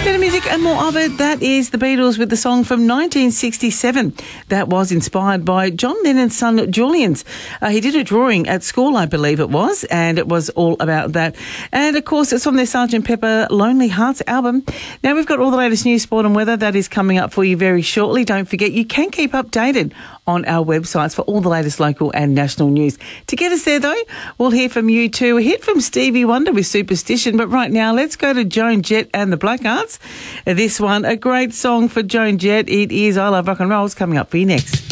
Bit of music and more of it. That is the Beatles with the song from 1967. That was inspired by John Lennon's son, Julian's. He did a drawing at school, I believe it was, and it was all about that. And, of course, it's from their Sgt. Pepper Lonely Hearts album. Now, we've got all the latest news, sport and weather. That is coming up for you very shortly. Don't forget, you can keep updated on our websites for all the latest local and national news. To get us there, though, we'll hear from you too. A hit from Stevie Wonder with Superstition. But right now, let's go to Joan Jett and the Blackhearts. This one, a great song for Joan Jett. It is I Love Rock and Roll. It's coming up for you next.